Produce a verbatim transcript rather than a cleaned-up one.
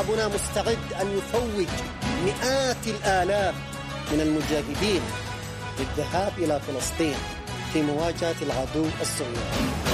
شعبنا مستعد أن يفوج مئات الآلاف من المجاهدين للذهاب إلى فلسطين في مواجهة العدو الصهيوني.